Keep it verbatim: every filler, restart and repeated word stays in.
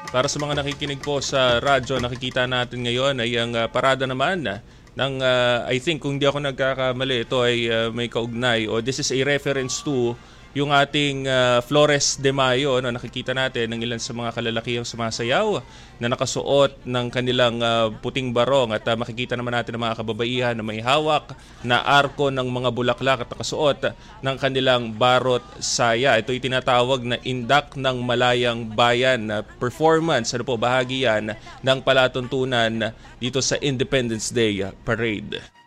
Para sa mga nakikinig po sa radyo, nakikita natin ngayon ay ang uh, parada naman ng, uh, I think kung di ako nagkakamali, ito ay uh, may kaugnay o this is a reference to yung ating uh, Flores de Mayo. No? Nakikita natin ng ilan sa mga kalalakihang sumasayaw na nakasuot ng kanilang uh, puting barong at uh, makikita naman natin ng mga kababaihan na may hawak na arko ng mga bulaklak at nakasuot ng kanilang barot saya. Ito ay tinatawag na Indak ng Malayang Bayan na performance. Ano po, bahagi yan ng palatuntunan dito sa Independence Day Parade.